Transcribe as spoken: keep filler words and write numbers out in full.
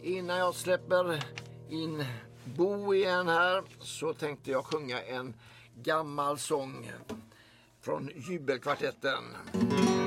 Innan jag släpper in Bo igen här så tänkte jag sjunga en gammal sång från Jubelkvartetten.